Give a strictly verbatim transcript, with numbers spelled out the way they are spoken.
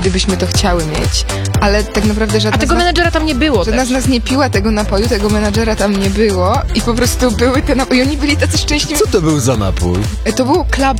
gdybyśmy to chciały mieć, ale tak naprawdę żadna A tego z nas, menadżera tam nie było żadna też. z nas nie piła tego napoju, tego menadżera tam nie było i po prostu były te napoje. I oni byli tacy szczęśliwi. Co to był za napój? To był Club